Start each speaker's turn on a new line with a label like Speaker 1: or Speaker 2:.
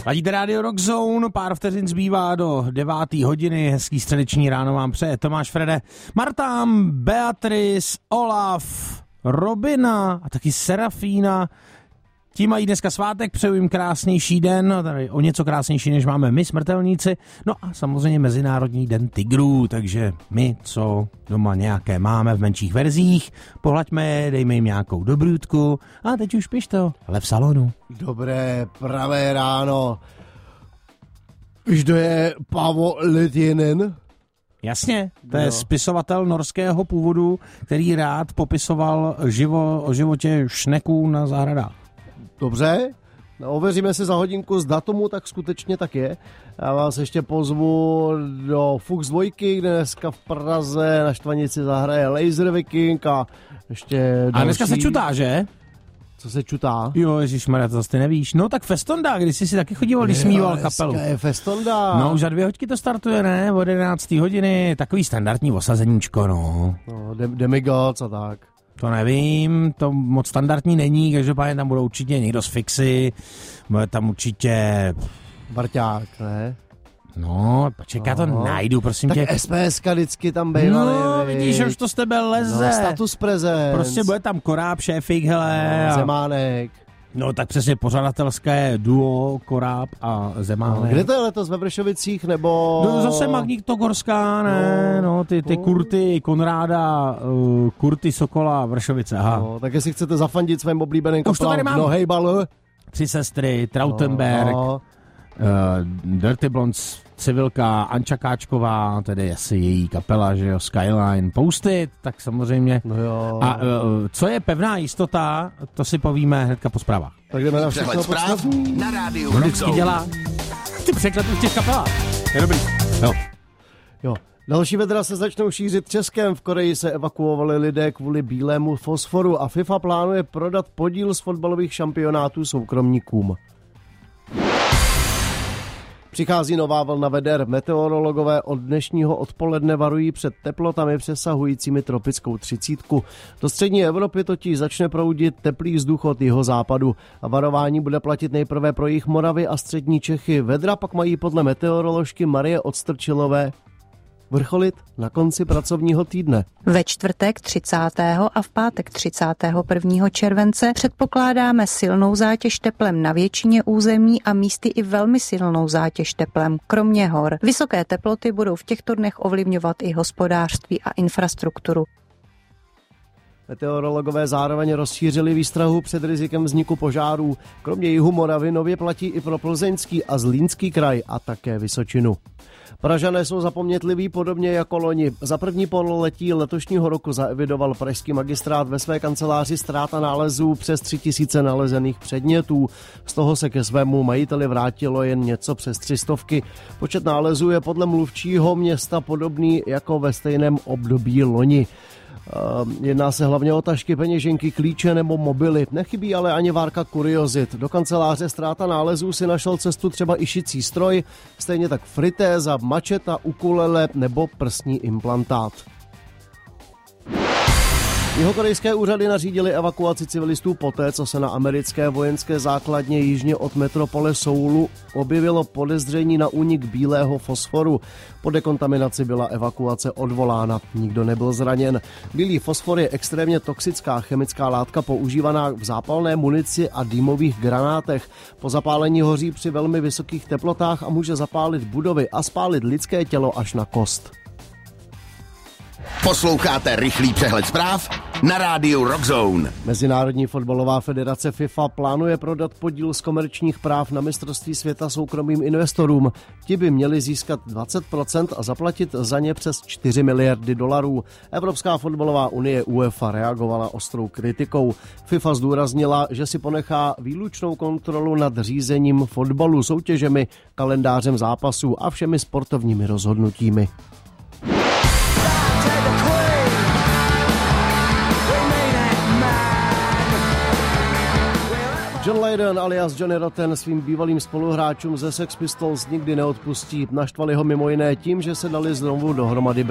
Speaker 1: Ladíte Radio Rock Zone, pár vteřin zbývá do 9. hodiny, hezký středeční ráno vám přeje Tomáš Frede, Martám, Beatrice, Olaf, Robina a taky Serafína. Ti mají dneska svátek, přeju jim krásnější den, tady o něco krásnější, než máme my, smrtelníci. No a samozřejmě Mezinárodní den tigrů, takže my, co doma nějaké máme v menších verzích, pohlaďme je, dejme jim nějakou dobrůdku a teď už piš to, ale v salonu.
Speaker 2: Dobré pravé ráno. Víš, kdo je Paavo Lehtonen?
Speaker 1: Jasně, to je spisovatel norského původu, který rád popisoval o životě šneků na zahradách.
Speaker 2: Dobře, ověříme si za hodinku z datumu, tak skutečně tak je. Já vás ještě pozvu do Fuchs 2, kde dneska v Praze na Štvanici zahraje Laser Viking a ještě další.
Speaker 1: A dneska se čutá, že?
Speaker 2: Co se čutá?
Speaker 1: Jo, ježišmarja, to zase ty nevíš. No tak Festonda, když jsi si taky chodíval, když smíval kapelu.
Speaker 2: Je Festonda.
Speaker 1: No už za 2 hodiny to startuje, ne? Od 11. hodiny, takový standardní osazeníčko, no.
Speaker 2: No, Demigods a tak.
Speaker 1: To nevím, to moc standardní není, každopádně tam budou určitě někdo z Fixy, bude tam určitě...
Speaker 2: Barťák, ne?
Speaker 1: No, počkej, já to najdu, prosím
Speaker 2: tak
Speaker 1: tě.
Speaker 2: Tak SPSka vždycky tam bývaly.
Speaker 1: No, vidíš, už to z tebe leze.
Speaker 2: No, status presence.
Speaker 1: Prostě bude tam Koráb, Šéfik, hele.
Speaker 2: No, Zemánek.
Speaker 1: No, tak přesně pořadatelské duo Koráb a Zemánek.
Speaker 2: No, kde to je letos, ve Vršovicích, nebo...
Speaker 1: No, zase Magnitogorská, ne, no ty Kurty, Konráda, Kurty, Sokola, Vršovice, aha.
Speaker 2: No, tak jestli chcete zafandit svým oblíbeným kapelám, no hejbal.
Speaker 1: 3 sestry, Trautenberg, Dirty Blondes, Civilka, Anča Káčková, tedy asi její kapela, že jo, Skyline, Postit, tak samozřejmě.
Speaker 2: No jo.
Speaker 1: A co je pevná jistota, to si povíme hnedka po zprávách.
Speaker 2: Tak jdeme na všechno
Speaker 3: zpráv na rádiu Rock Zone.
Speaker 1: Dělá ty překlad už v těch kapelách. Je dobrý.
Speaker 2: Jo. Další vedra se začnou šířit Českem. V Koreji se evakuovali lidé kvůli bílému fosforu a FIFA plánuje prodat podíl z fotbalových šampionátů soukromníkům. Přichází nová vlna veder. Meteorologové od dnešního odpoledne varují před teplotami přesahujícími tropickou 30. Do střední Evropy totiž začne proudit teplý vzduch od jihozápadu. A varování bude platit nejprve pro jih Moravy a střední Čechy. Vedra pak mají podle meteoroložky Marie Odstrčilové vrcholit na konci pracovního týdne.
Speaker 4: Ve čtvrtek 30. a v pátek 31. července předpokládáme silnou zátěž teplem na většině území a místy i velmi silnou zátěž teplem, kromě hor. Vysoké teploty budou v těchto dnech ovlivňovat i hospodářství a infrastrukturu.
Speaker 2: Meteorologové zároveň rozšířili výstrahu před rizikem vzniku požárů. Kromě jihu Moravy nově platí i pro Plzeňský a Zlínský kraj a také Vysočinu. Pražané jsou zapomnětliví podobně jako loni. Za první pololetí letošního roku zaevidoval pražský magistrát ve své kanceláři ztráta nálezů přes 3000 nalezených předmětů. Z toho se ke svému majiteli vrátilo jen něco přes 300. Počet nálezů je podle mluvčího města podobný jako ve stejném období loni. Jedná se hlavně o tašky, peněženky, klíče nebo mobily. Nechybí ale ani várka kuriozit. Do kanceláře ztráta nálezů si našel cestu třeba i šicí stroj, stejně tak fritéza, mačeta, ukulele nebo prsní implantát. Jihokorejské úřady nařídily evakuaci civilistů poté, co se na americké vojenské základně jižně od metropole Soulu objevilo podezření na únik bílého fosforu. Po dekontaminaci byla evakuace odvolána, nikdo nebyl zraněn. Bílý fosfor je extrémně toxická chemická látka používaná v zápalné munici a dýmových granátech. Po zapálení hoří při velmi vysokých teplotách a může zapálit budovy a spálit lidské tělo až na kost.
Speaker 3: Posloucháte rychlý přehled zpráv na rádiu Rock Zone.
Speaker 2: Mezinárodní fotbalová federace FIFA plánuje prodat podíl z komerčních práv na mistrovství světa soukromým investorům. Ti by měli získat 20% a zaplatit za ně přes 4 miliardy dolarů. Evropská fotbalová unie UEFA reagovala ostrou kritikou. FIFA zdůraznila, že si ponechá výlučnou kontrolu nad řízením fotbalu, soutěžemi, kalendářem zápasů a všemi sportovními rozhodnutími. John Lydon alias Johnny Rotten svým bývalým spoluhráčům ze Sex Pistols nikdy neodpustí. Naštvali ho mimo jiné tím, že se dali znovu dohromady